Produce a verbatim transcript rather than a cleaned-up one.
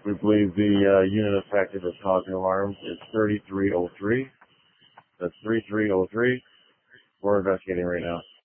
We believe the uh, unit effective that's causing alarms is thirty-three oh three. That's three three oh three. We're investigating right now.